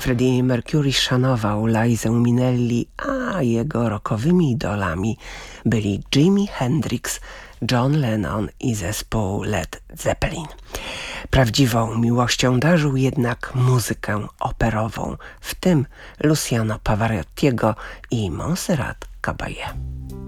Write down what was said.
Freddie Mercury szanował Lizę Minnelli, a jego rockowymi idolami byli Jimi Hendrix, John Lennon i zespół Led Zeppelin. Prawdziwą miłością darzył jednak muzykę operową, w tym Luciano Pavarottiego i Montserrat Caballé.